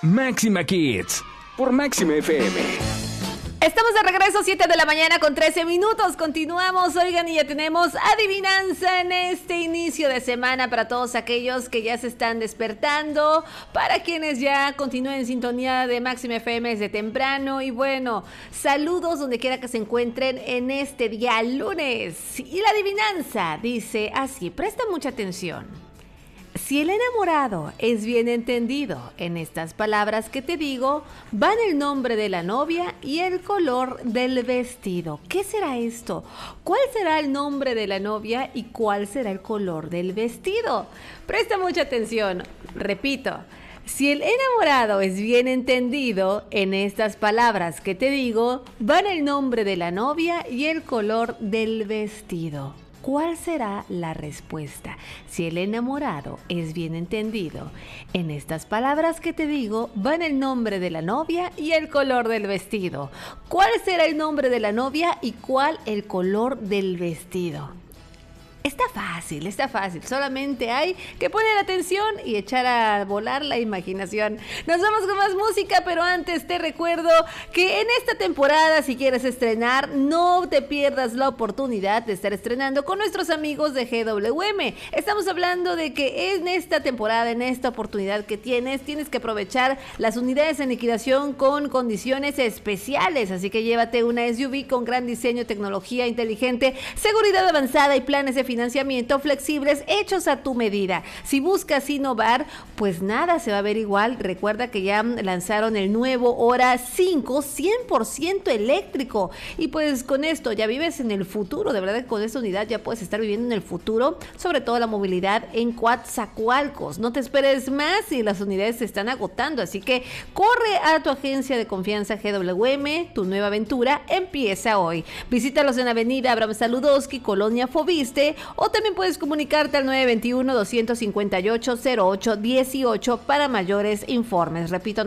Máxima Kids por Máxima FM. Estamos de regreso, 7 de la mañana con 13 minutos. Continuamos, oigan, y ya tenemos adivinanza en este inicio de semana para todos aquellos que ya se están despertando, para quienes ya continúen en sintonía de Máxima FM desde temprano. Y bueno, saludos donde quiera que se encuentren en este día lunes. Y la adivinanza dice así, presta mucha atención. Si el enamorado es bien entendido, en estas palabras que te digo, van el nombre de la novia y el color del vestido. ¿Qué será esto? ¿Cuál será el nombre de la novia y cuál será el color del vestido? Presta mucha atención. Repito. Si el enamorado es bien entendido, en estas palabras que te digo, van el nombre de la novia y el color del vestido. ¿Cuál será la respuesta? Si el enamorado es bien entendido, en estas palabras que te digo, van el nombre de la novia y el color del vestido. ¿Cuál será el nombre de la novia y cuál el color del vestido? Está fácil, solamente hay que poner atención y echar a volar la imaginación. Nos vamos con más música, pero antes te recuerdo que en esta temporada, si quieres estrenar, no te pierdas la oportunidad de estar estrenando con nuestros amigos de GWM. Estamos hablando de que en esta temporada, en esta oportunidad que tienes que aprovechar las unidades en liquidación con condiciones especiales, así que llévate una SUV con gran diseño, tecnología inteligente, seguridad avanzada y planes de financiamiento flexibles hechos a tu medida. Si buscas innovar, pues nada se va a ver igual. Recuerda que ya lanzaron el nuevo Hora 5 100% eléctrico y pues con esto ya vives en el futuro. De verdad que con esta unidad ya puedes estar viviendo en el futuro, sobre todo la movilidad en Coatzacoalcos. No te esperes más y las unidades se están agotando, así que corre a tu agencia de confianza GWM. Tu nueva aventura empieza hoy. Visítalos en Avenida Abraham Saludowski, Colonia Fobiste, o también puedes comunicarte al 921-258-0818 para mayores informes. Repito,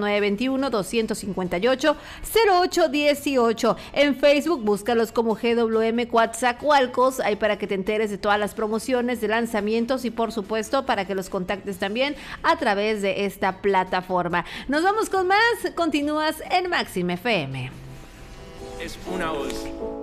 921-258-0818. En Facebook, búscalos como GWM Coatzacoalcos, ahí para que te enteres de todas las promociones, de lanzamientos y por supuesto para que los contactes también a través de esta plataforma. Nos vamos con más, continúas en Máxima FM. Es una voz.